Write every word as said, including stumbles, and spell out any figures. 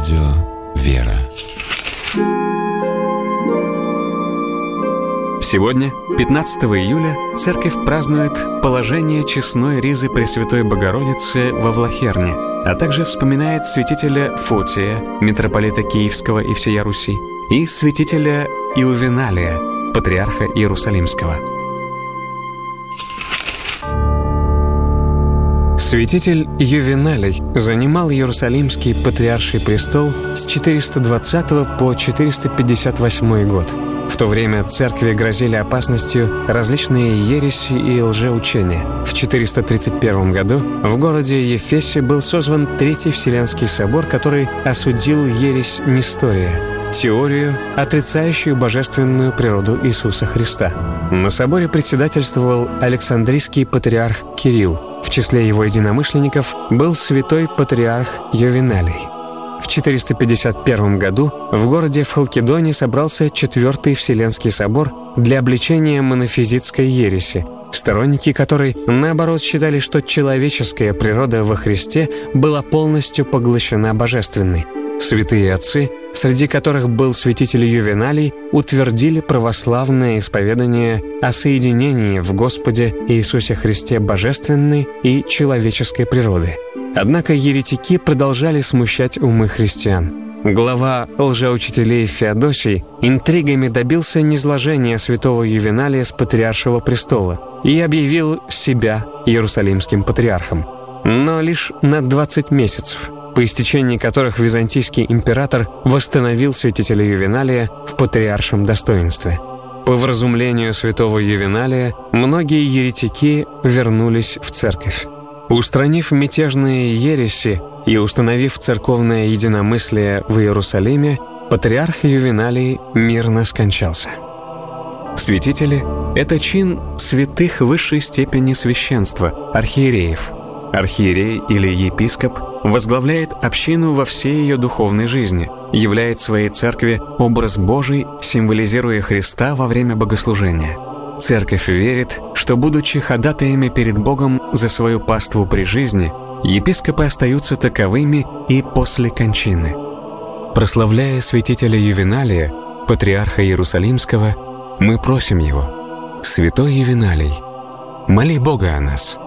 Радио «Вера». Сегодня, пятнадцатого июля, Церковь празднует положение честной ризы Пресвятой Богородицы во Влахерне, а также вспоминает святителя Фотия, митрополита Киевского и всея Руси, и святителя Иувеналия, патриарха Иерусалимского. Святитель Ювеналий занимал Иерусалимский патриарший престол с четыреста двадцатого по четыреста пятьдесят восьмой год. В то время церкви грозили опасностью различные ереси и лжеучения. В четыреста тридцать первом году в городе Ефесе был созван Третий Вселенский собор, который осудил ересь Нестория, теорию, отрицающую божественную природу Иисуса Христа. На соборе председательствовал Александрийский патриарх Кирилл. В числе его единомышленников был святой патриарх Ювеналий. В четыреста пятьдесят первом году в городе Халкидоне собрался Четвертый Вселенский собор для обличения монофизитской ереси, сторонники которой, наоборот, считали, что человеческая природа во Христе была полностью поглощена божественной. Святые отцы, среди которых был святитель Ювеналий, утвердили православное исповедание о соединении в Господе Иисусе Христе божественной и человеческой природы. Однако еретики продолжали смущать умы христиан. Глава лжеучителей Феодосий интригами добился низложения святого Ювеналия с патриаршего престола и объявил себя иерусалимским патриархом. Но лишь на двадцать месяцев, по истечении которых византийский император восстановил святителя Ювеналия в патриаршем достоинстве. По вразумлению святого Ювеналия многие еретики вернулись в церковь. Устранив мятежные ереси и установив церковное единомыслие в Иерусалиме, патриарх Ювеналий мирно скончался. Святители — это чин святых высшей степени священства, архиереев. Архиерей или епископ возглавляет общину во всей ее духовной жизни, являет своей церкви образ Божий, символизируя Христа во время богослужения. Церковь верит, что, будучи ходатаями перед Богом за свою паству при жизни, епископы остаются таковыми и после кончины. Прославляя святителя Ювеналия, патриарха Иерусалимского, мы просим его: «Святой Ювеналий, моли Бога о нас».